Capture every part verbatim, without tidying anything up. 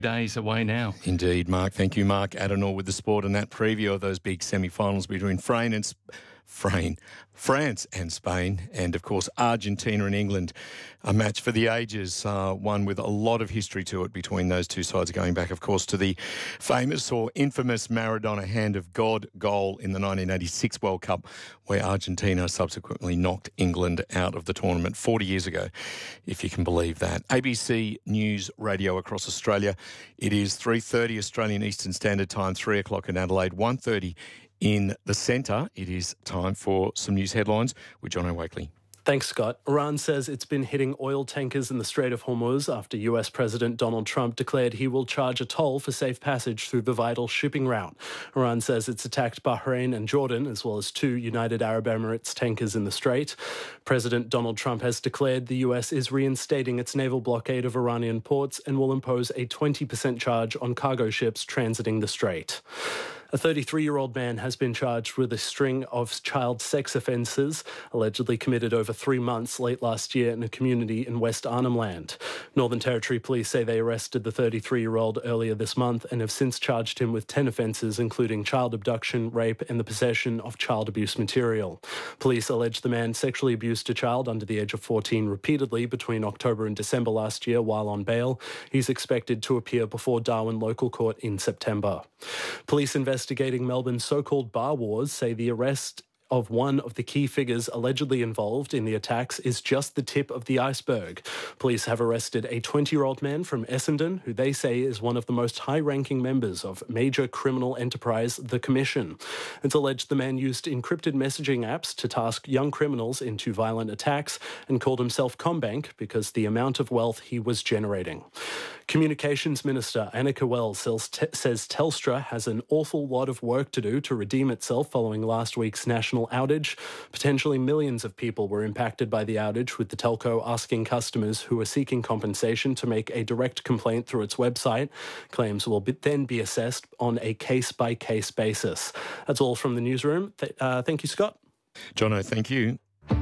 days away now. Indeed, Mark. Thank you, Mark Adenor, with the sport and that preview of those big semi-finals between Frane and Sp- Frane, France and Spain, and of course Argentina and England. A match for the ages, uh, one with a lot of history to it between those two sides, going back, of course, to the famous or infamous Maradona hand of God goal in the nineteen eighty-six World Cup, where Argentina subsequently knocked England out of the tournament forty years ago, if you can believe that. A B C News Radio across Australia. It is three thirty Australian Eastern Standard Time, three o'clock in Adelaide, one thirty in the centre. It is time for some news headlines with John O'Wakely. Thanks, Scott. Iran says it's been hitting oil tankers in the Strait of Hormuz after U S President Donald Trump declared he will charge a toll for safe passage through the vital shipping route. Iran says it's attacked Bahrain and Jordan, as well as two United Arab Emirates tankers in the Strait. President Donald Trump has declared the U S is reinstating its naval blockade of Iranian ports and will impose a twenty percent charge on cargo ships transiting the Strait. A thirty-three-year-old man has been charged with a string of child sex offences allegedly committed over three months late last year in a community in West Arnhem Land. Northern Territory Police say they arrested the thirty-three-year-old earlier this month and have since charged him with ten offences, including child abduction, rape and the possession of child abuse material. Police allege the man sexually abused a child under the age of fourteen repeatedly between October and December last year while on bail. He's expected to appear before Darwin Local Court in September. Police investigating Melbourne's so-called bar wars say the arrest of one of the key figures allegedly involved in the attacks is just the tip of the iceberg. Police have arrested a twenty-year-old man from Essendon, who they say is one of the most high-ranking members of major criminal enterprise, The Commission. It's alleged the man used encrypted messaging apps to task young criminals into violent attacks and called himself CommBank because the amount of wealth he was generating. Communications Minister Annika Wells says Telstra has an awful lot of work to do to redeem itself following last week's national outage. Potentially millions of people were impacted by the outage, with the telco asking customers who are seeking compensation to make a direct complaint through its website. Claims will be, then be assessed on a case-by-case basis. That's all from the newsroom. Th- uh, thank you, Scott. Jono, thank you.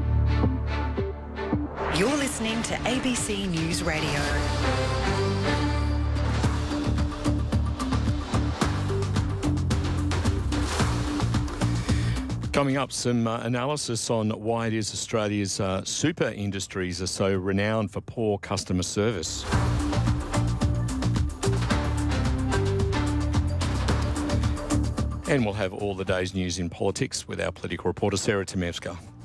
You're listening to A B C News Radio. Coming up, some uh, analysis on why it is Australia's uh, super industries are so renowned for poor customer service. And we'll have all the day's news in politics with our political reporter, Sarah Timevska.